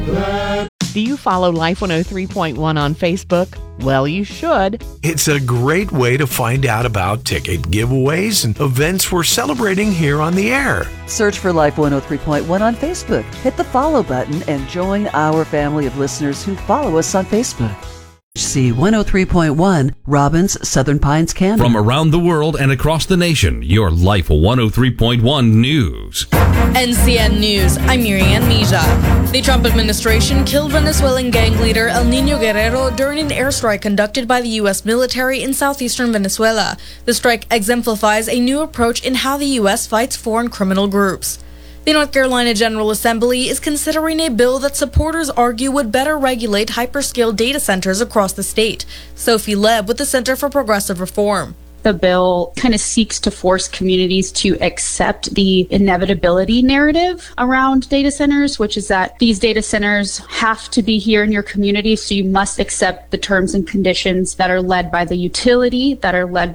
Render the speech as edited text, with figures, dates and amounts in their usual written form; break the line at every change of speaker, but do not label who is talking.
Do you follow Life 103.1 on Facebook? Well, you should.
It's a great way to find out about ticket giveaways and events we're celebrating here on the air.
Search for Life 103.1 on Facebook. Hit the follow button and join our family of listeners who follow us on Facebook. C 103.1, Robbins, Southern Pines, Canada.
From around the world and across the nation, your Life 103.1 News.
NCN News, I'm Miriam Mija. The Trump administration killed Venezuelan gang leader El Niño Guerrero during an airstrike conducted by the U.S. military in southeastern Venezuela. The strike exemplifies a new approach in how the U.S. fights foreign criminal groups. The North Carolina General Assembly is considering a bill that supporters argue would better regulate hyperscale data centers across the state. Sophie Leb with the Center for Progressive Reform.
The bill kind of seeks to force communities to accept the inevitability narrative around data centers, which is that these data centers have to be here in your community, so you must accept the terms and conditions that are led by the utility, that are led